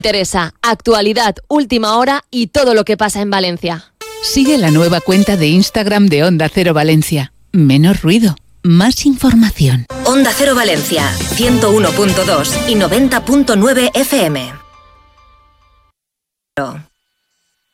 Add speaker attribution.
Speaker 1: Teresa, actualidad, última hora y todo lo que pasa en Valencia.
Speaker 2: Sigue la nueva cuenta de Instagram de Onda Cero Valencia. Menos ruido, más información.
Speaker 3: Onda Cero Valencia, 101.2 y 90.9 FM.